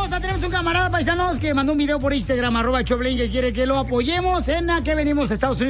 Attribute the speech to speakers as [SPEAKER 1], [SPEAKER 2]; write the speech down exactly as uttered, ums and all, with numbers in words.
[SPEAKER 1] hermosa, tenemos un camarada paisanos que mandó un video por Instagram, arroba Choplin, que quiere que lo apoyemos en a que venimos a Estados Unidos